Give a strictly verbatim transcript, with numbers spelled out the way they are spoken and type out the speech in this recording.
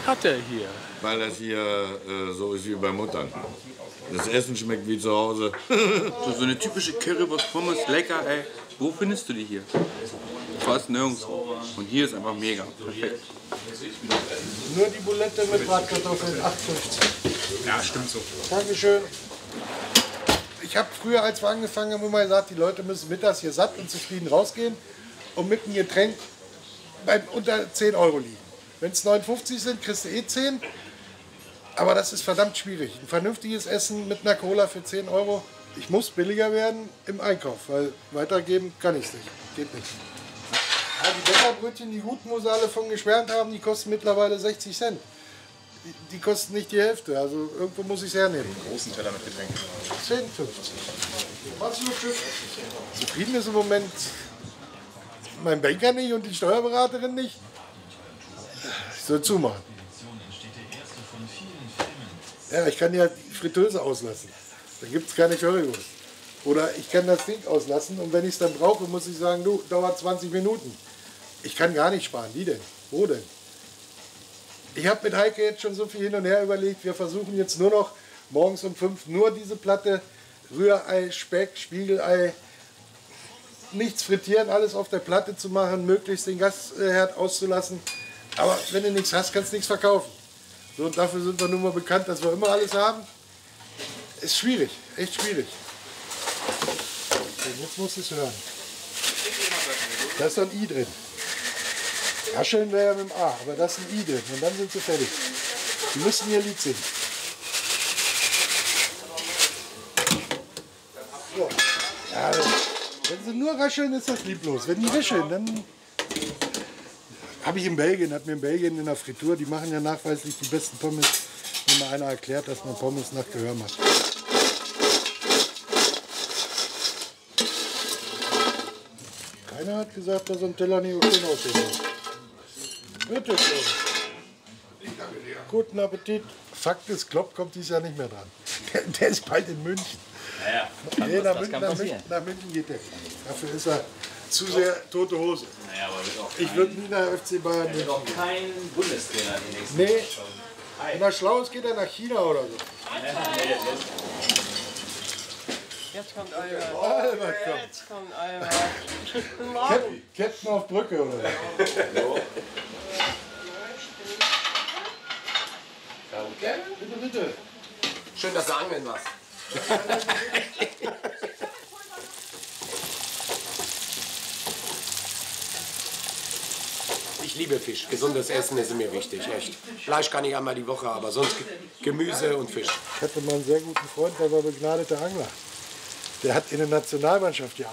hat er hier? Weil das hier äh, so ist wie bei Muttern. Das Essen schmeckt wie zu Hause. So, so eine typische Currywurst Pommes, lecker, ey. Wo findest du die hier? Fast nirgendwo. Und hier ist einfach mega. Perfekt. Nur die Bulette mit Bratkartoffeln, acht fünfzig. Ja, stimmt so. Dankeschön. Ich habe früher, als wir angefangen haben, immer gesagt, die Leute müssen mittags hier satt und zufrieden rausgehen und mit einem Getränk bei unter zehn Euro liegen. Wenn es neunundfünfzig sind, kriegst du eh zehn. Aber das ist verdammt schwierig. Ein vernünftiges Essen mit einer Cola für zehn Euro. Ich muss billiger werden im Einkauf, weil weitergeben kann ich es nicht. Geht nicht. Ja, die Bäckerbrötchen, die guten, wo sie alle von geschwärmt haben, die kosten mittlerweile sechzig Cent. Die, die kosten nicht die Hälfte, also irgendwo muss ich es hernehmen. Großen Teller mit Getränken. zehn, fünfzig. Zufrieden ist im Moment mein Banker nicht und die Steuerberaterin nicht. Ich soll zumachen. Ja, ich kann ja die Fritteuse auslassen. Dann gibt es keine Currywurst. Oder ich kann das Ding auslassen und wenn ich es dann brauche, muss ich sagen, du, dauert zwanzig Minuten. Ich kann gar nicht sparen. Wie denn? Wo denn? Ich habe mit Heike jetzt schon so viel hin und her überlegt. Wir versuchen jetzt nur noch morgens um fünf nur diese Platte, Rührei, Speck, Spiegelei, nichts frittieren, alles auf der Platte zu machen, möglichst den Gasherd auszulassen. Aber wenn du nichts hast, kannst du nichts verkaufen. So, und dafür sind wir nun mal bekannt, dass wir immer alles haben. Ist schwierig, echt schwierig. So, jetzt musst du es hören. Da ist so ein I drin. Rascheln wäre ja mit dem A, aber da ist ein I drin und dann sind sie fertig. Die müssen ihr Lied singen. So. Ja, wenn sie nur rascheln, ist das lieblos. Wenn die rascheln, dann... Habe ich in Belgien, hat mir in Belgien in der Fritur, die machen ja nachweislich die besten Pommes, wenn mir einer erklärt, dass man Pommes nach Gehör macht. Keiner hat gesagt, dass so ein Teller nicht schön aussieht. Bitte schön. Guten Appetit. Fakt ist, Klopp kommt dieses Jahr nicht mehr dran. Der, der ist bald in München. Naja, Nee, nach, München, nach, München, nach München geht der. Dafür ist er zu sehr tote Hose. naja, aber wird auch Ich würde nie nach F C Bayern kein, wird München. auch kein Bundestrainer die nächsten Nee. Jahre. Wenn er schlau ist, geht er nach China oder so. Jetzt kommt Albert. Albert kommt. Jetzt kommt Albert. Guten Cap Morgen. Captain auf Brücke oder so. Bitte, bitte. Schön, dass du angeln warst. Ich liebe Fisch. Gesundes Essen ist mir wichtig, echt. Fleisch kann ich einmal die Woche, aber sonst Gemüse und Fisch. Ich hatte mal einen sehr guten Freund, der war begnadeter Angler. Der hat in der Nationalmannschaft gearbeitet.